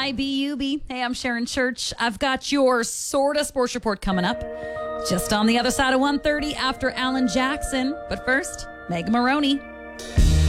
WIBUB. Hey, I'm Sharon Church. I've got your sorta sports report coming up just on the other side of 1:30 after Alan Jackson. But first, Meg Maroney.